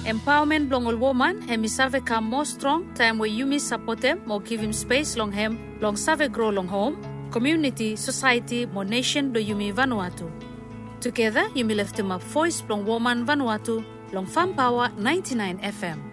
Empowerment blong ol woman hemi save come more strong time where Yumi support him more give him space long him long save grow long home community society more nation do Yumi Vanuatu. Together Yumi lift him up voice blong woman Vanuatu long Farm Power 99 FM.